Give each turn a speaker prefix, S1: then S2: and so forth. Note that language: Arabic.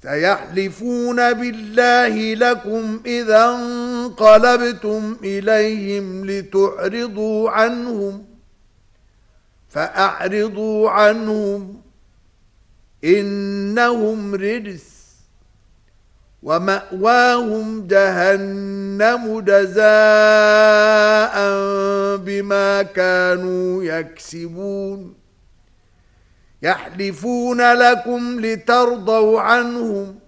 S1: سيحلفون بالله لكم إذا انقلبتم إليهم لتعرضوا عنهم فأعرضوا عنهم إنهم رجس ومأواهم جهنم جزاء بما كانوا يكسبون يحلفون لكم لترضوا عنهم